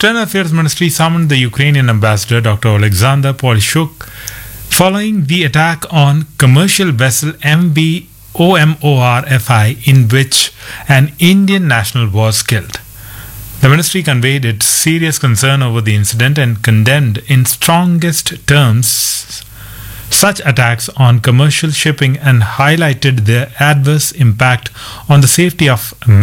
External Affairs Ministry summoned the Ukrainian ambassador Dr. Alexander Polishuk following the attack on commercial vessel MV OMOR-FI in which an Indian national was killed. The ministry conveyed its serious concern over the incident and condemned in strongest terms such attacks on commercial shipping and highlighted their adverse impact on the safety of